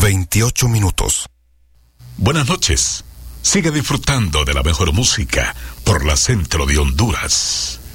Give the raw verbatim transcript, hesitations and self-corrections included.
veintiocho minutos. Buenas noches. Sigue disfrutando de la mejor música por la Centro de Honduras.